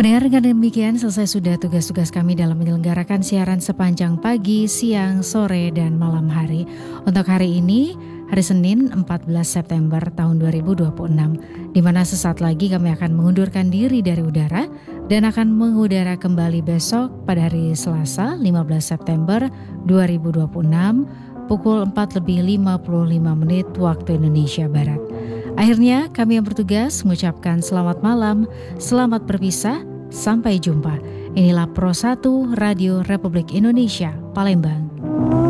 Pendengar, dengan demikian selesai sudah tugas-tugas kami dalam menyelenggarakan siaran sepanjang pagi, siang, sore, dan malam hari. Untuk hari ini, hari Senin 14 September tahun 2026, di mana sesaat lagi kami akan mengundurkan diri dari udara dan akan mengudara kembali besok pada hari Selasa 15 September 2026 pukul 4:55 waktu Indonesia Barat. Akhirnya kami yang bertugas mengucapkan selamat malam, selamat berpisah, sampai jumpa. Inilah Pro 1 Radio Republik Indonesia, Palembang.